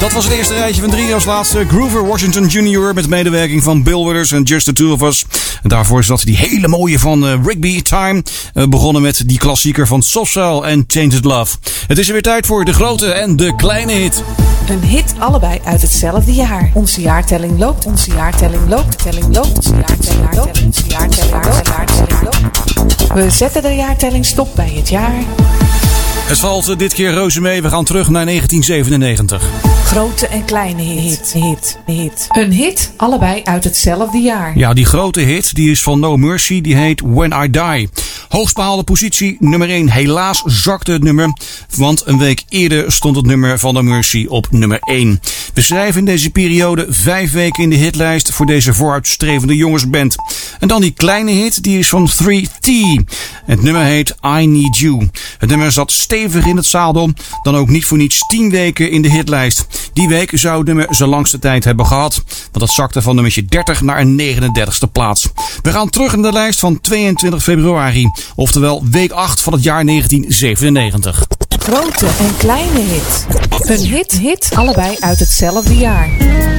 Dat was het eerste rijtje van 3. Als laatste Grover Washington Jr. met medewerking van Bill Withers en Just the Two of Us. En daarvoor is dat die hele mooie van Rigby Time. Begonnen met die klassieker van Soft Cell en Tainted Love. Het is er weer tijd voor de grote en de kleine hit. Een hit, allebei uit hetzelfde jaar. Onze jaartelling loopt, onze jaartelling loopt, telling loopt, onze jaartelling loopt, onze jaartelling loopt. We zetten de jaartelling stop bij het jaar. Het valt dit keer reuze mee. We gaan terug naar 1997. Grote en kleine hit. Een hit, allebei uit hetzelfde jaar. Ja, die grote hit die is van No Mercy. Die heet When I Die. Hoogst behaalde positie, nummer 1. Helaas zakte het nummer, want een week eerder stond het nummer van No Mercy op nummer 1. We schrijven in deze periode 5 weken in de hitlijst voor deze vooruitstrevende jongensband. En dan die kleine hit, die is van 3T. Het nummer heet I Need You. Het nummer zat stevig in het zadel, dan ook niet voor niets 10 weken in de hitlijst. Die week zou het nummer zijn langste tijd hebben gehad, want dat zakte van nummertje 30 naar een 39ste plaats. We gaan terug in de lijst van 22 februari, oftewel week 8 van het jaar 1997. Grote en kleine hit. Een hit, allebei uit hetzelfde jaar.